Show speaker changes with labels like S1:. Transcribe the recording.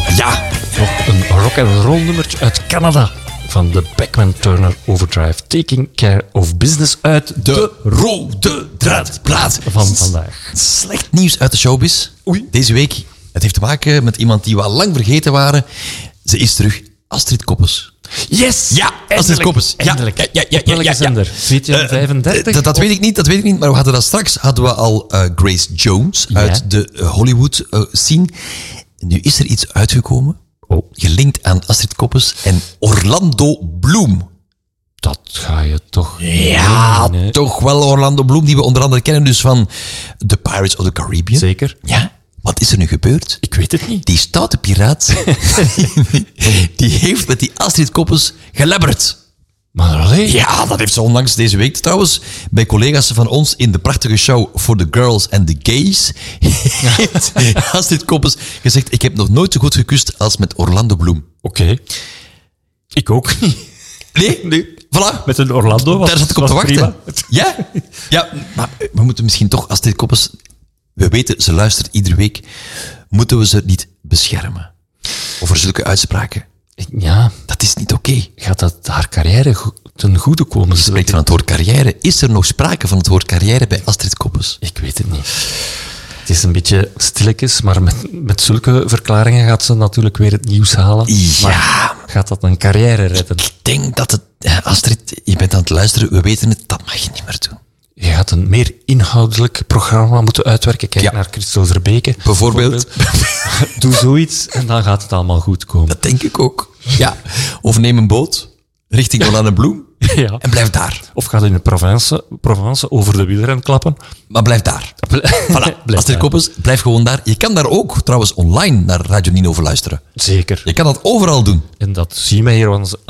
S1: Ja.
S2: Nog een rock-and-roll nummertje uit Canada van de Beckman Turner Overdrive. Taking Care of Business uit
S1: De rode draadplaat
S2: van vandaag.
S1: Slecht nieuws uit de showbiz.
S2: Oei.
S1: Deze week. Het heeft te maken met iemand die we al lang vergeten waren. Ze is terug. Astrid Koppes.
S2: Yes!
S1: Ja, Astrid Koppes.
S2: Eindelijk.
S1: Ja.
S2: Welke zender? VTM 35?
S1: Dat weet ik niet. Maar we hadden dat straks al Grace Jones uit de Hollywood scene. Nu is er iets uitgekomen. Gelinkt aan Astrid Koppes en Orlando Bloom.
S2: Dat ga je toch...
S1: Ja,
S2: Nee.
S1: toch wel Orlando Bloom, die we onder andere kennen dus van The Pirates of the Caribbean.
S2: Zeker.
S1: Ja. Wat is er nu gebeurd?
S2: Ik weet het niet.
S1: Die stoute piraat, die heeft met die Astrid Koppes gelabberd.
S2: Maar alleen...
S1: Ja, dat heeft ze onlangs deze week trouwens bij collega's van ons in de prachtige show For the Girls and the Gays. Heeft Astrid Koppes gezegd, ik heb nog nooit zo goed gekust als met Orlando Bloom.
S2: Oké. Ik ook niet.
S1: Nee? Voilà.
S2: Met een Orlando was,
S1: Daar zat ik op te
S2: was
S1: wachten.
S2: prima.
S1: Ja, maar we moeten misschien toch Astrid Koppes... We weten, ze luistert iedere week. Moeten we ze niet beschermen? Over zulke uitspraken.
S2: Ja,
S1: Dat is niet oké.
S2: gaat dat haar carrière ten goede komen?
S1: Je spreekt van het woord carrière. Is er nog sprake van het woord carrière bij Astrid Koppes?
S2: Ik weet het niet. Het is een beetje stilletjes, maar met zulke verklaringen gaat ze natuurlijk weer het nieuws halen.
S1: Ja.
S2: Maar gaat dat een carrière redden?
S1: Ik denk dat het... Astrid, je bent aan het luisteren. We weten het. Dat mag je niet meer doen.
S2: Je gaat een meer inhoudelijk programma moeten uitwerken. Kijk naar Christel Verbeke.
S1: Bijvoorbeeld.
S2: Doe zoiets en dan gaat het allemaal goed komen.
S1: Dat denk ik ook. Ja. Of neem een boot richting Orlando Bloom
S2: Ja.
S1: en blijf daar.
S2: Of gaat in de Provence over de wielren klappen.
S1: Maar blijf daar. Voilà.
S2: Blijf
S1: Astrid
S2: daar.
S1: Koppes, blijf gewoon daar. Je kan daar ook trouwens online naar Radio Nino over luisteren.
S2: Zeker.
S1: Je kan dat overal doen.
S2: En dat zien wij hier